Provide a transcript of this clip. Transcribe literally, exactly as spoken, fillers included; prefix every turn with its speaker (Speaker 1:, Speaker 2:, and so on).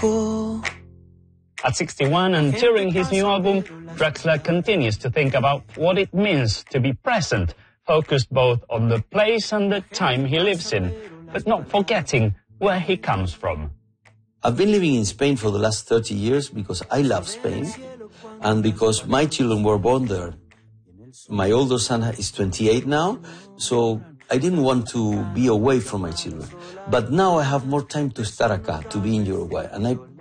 Speaker 1: beautiful.
Speaker 2: At sixty-one and touring his new album, Drexler continues to think about what it means to be present, focused both on the place and the time he lives in, but not forgetting where he comes from.
Speaker 1: I've been living in Spain for the last thirty years because I love Spain and because my children were born there. My older son is twenty-eight now, so I didn't want to be away from my children. But now I have more time to estar acá, to be in Uruguay, and I